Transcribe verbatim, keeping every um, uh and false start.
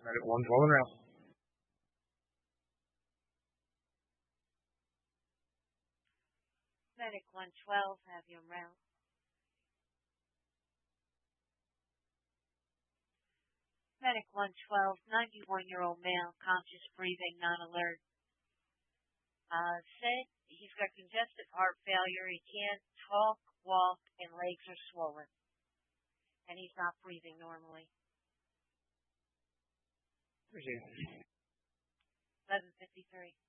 Medic one twelve and route. Medic one twelve, have you en route. Medic one twelve, ninety-one-year-old male, conscious breathing, non-alert. Uh, said he's got congestive heart failure. He can't talk, walk, and legs are swollen. And he's not breathing normally. Appreciate it. eleven fifty-three.